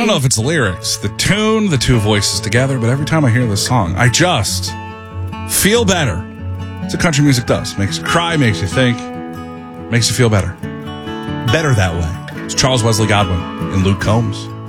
know if it's the lyrics, the tune, the two voices together, but every time I hear this song, I just feel better. That's what country music does. Makes you cry, makes you think, makes you feel better. Better that way. It's Charles Wesley Godwin and Luke Combs.